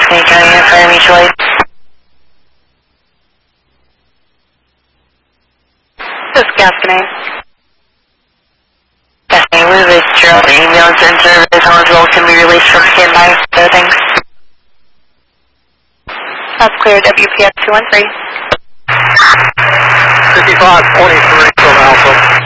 Gascony County and Fire Mutual Aid. This is Gascony. Gascony, we released your ambulance and service eligible can be released from standby. So thanks. That's clear, WPX 213. 5523 from Alpha.